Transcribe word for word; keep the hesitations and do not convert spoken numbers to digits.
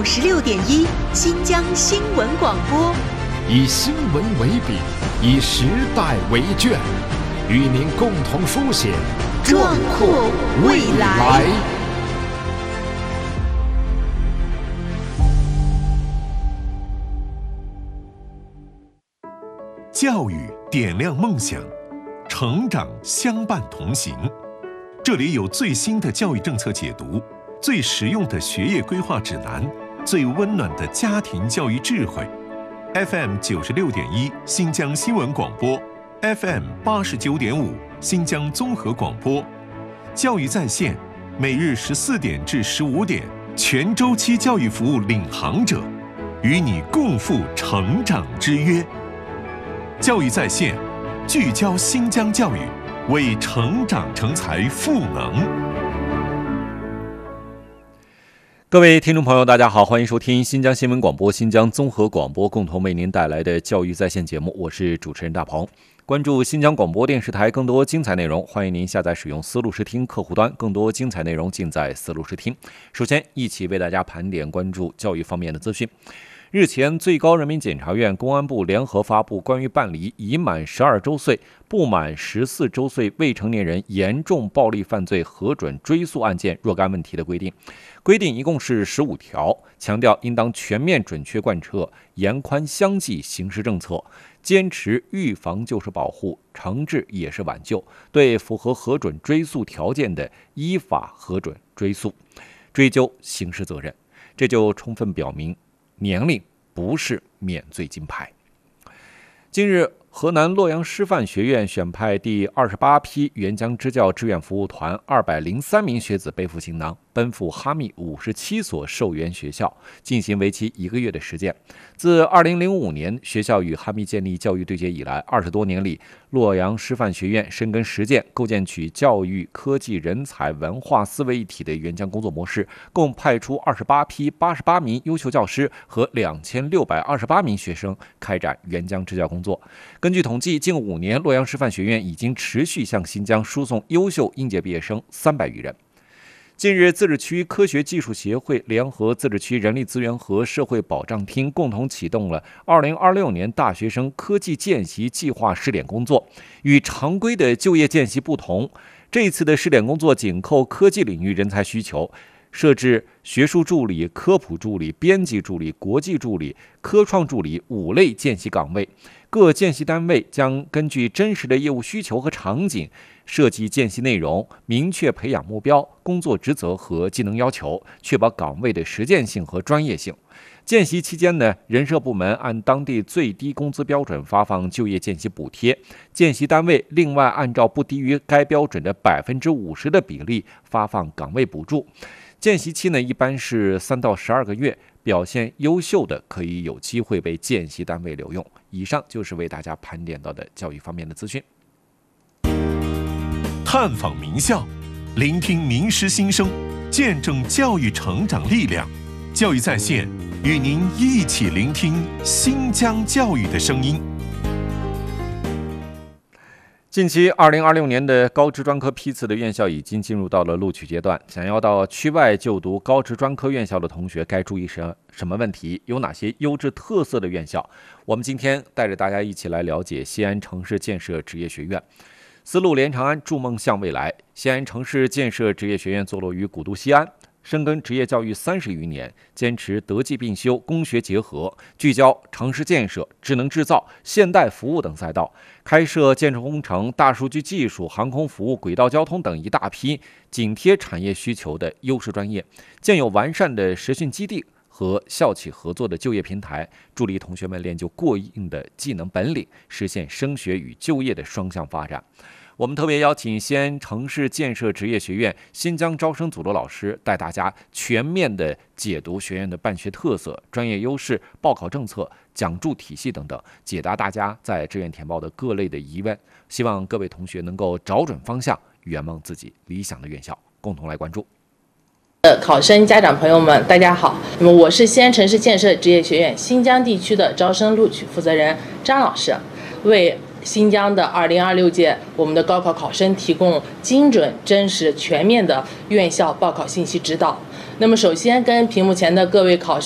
十六点一新疆新闻广播， 以新闻为笔，以时代为卷，与您共同书写壮阔未来。 教育点亮梦想，成长相伴同行。这里有最新的教育政策解读，最实用的学业规划指南，最温暖的家庭教育智慧。F M 九十六点一新疆新闻广播 ，F M 八十九点五新疆综合广播，教育在线，每日十四点至十五点，全周期教育服务领航者，与你共赴成长之约。教育在线，聚焦新疆教育，为成长成才赋能。 各位听众朋友，大家好，欢迎收听新疆新闻广播、新疆综合广播共同为您带来的教育在线节目，我是主持人大鹏。关注新疆广播电视台更多精彩内容，欢迎您下载使用思路视听客户端，更多精彩内容尽在思路视听。首先，一起为大家盘点关注教育方面的资讯。日前，最高人民检察院、公安部联合发布关于办理已满十二周岁、不满十四周岁未成年人严重暴力犯罪核准追诉案件若干问题的规定。规定一共是十五条，强调应当全面准确贯彻严宽相济刑事政策，坚持预防就是保护，惩治也是挽救，对符合核准追诉条件的依法核准追诉，追究刑事责任。这就充分表明年龄不是免罪金牌。近日，河南洛阳师范学院选派第二十八批援疆支教志愿服务团二百零三名学子背负行囊，奔赴哈密五十七所受援学校，进行为期一个月的实践。自二零零五年学校与哈密建立教育对接以来，二十多年里，洛阳师范学院深耕实践，构建起教育、科技、人才、文化四位一体的援疆工作模式，共派出二十八批八十八名优秀教师和两千六百二十八名学生开展援疆支教工作。根据统计，近五年，洛阳师范学院已经持续向新疆输送优秀应届毕业生三百余人。近日，自治区科学技术协会联合自治区人力资源和社会保障厅共同启动了二零二六年大学生科技见习计划试点工作。与常规的就业见习不同，这次的试点工作紧扣科技领域人才需求，设置学术助理、科普助理、编辑助理、国际助理、科创助理五类见习岗位。各见习单位将根据真实的业务需求和场景，设计见习内容，明确培养目标、工作职责和技能要求，确保岗位的实践性和专业性。见习期间呢，人社部门按当地最低工资标准发放就业见习补贴，见习单位另外按照不低于该标准的百分之五十的比例发放岗位补助。见习期呢，一般是三到十二个月，表现优秀的可以有机会被见习单位留用。以上就是为大家盘点到的教育方面的资讯。 探访名校，聆听名师心声，见证教育成长力量。教育在线，与您一起聆听新疆教育的声音。 近期二零二六年的高职专科批次的院校已经进入到了录取阶段，想要到区外就读高职专科院校的同学该注意什什么问题？有哪些优质特色的院校？我们今天带着大家一起来了解西安城市建设职业学院。丝路连长安，筑梦向未来。西安城市建设职业学院坐落于古都西安，深耕职业教育三十余年，坚持德技并修、工学结合，聚焦城市建设、智能制造、现代服务等赛道，开设建筑工程、大数据技术、航空服务、轨道交通等一大批紧贴产业需求的优势专业，建有完善的实训基地和校企合作的就业平台，助力同学们练就过硬的技能本领，实现升学与就业的双向发展。我们特别邀请西安城市建设职业学院新疆招生组的老师，带大家全面的解读学院的办学特色、专业优势、报考政策、讲助体系等等，解答大家在志愿填报的各类的疑问。希望各位同学能够找准方向，圆梦自己理想的院校，共同来关注。 呃，考生家长朋友们，大家好。那么我是西安城市建设职业学院新疆地区的招生录取负责人张老师，为新疆的二零二六届我们的高考考生提供精准、真实、全面的院校报考信息指导。那么首先跟屏幕前的各位考生